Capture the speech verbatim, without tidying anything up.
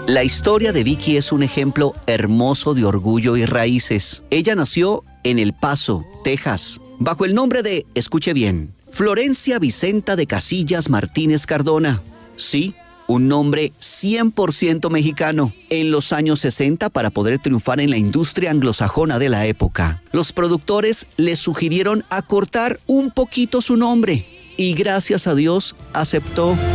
La historia de Vicky es un ejemplo hermoso de orgullo y raíces. Ella nació en El Paso, Texas, bajo el nombre de, escuche bien, Florencia Vicenta de Casillas Martínez Cardona. Sí, un nombre cien por ciento mexicano. En los años sesenta, para poder triunfar en la industria anglosajona de la época, los productores le sugirieron acortar un poquito su nombre y gracias a Dios aceptó.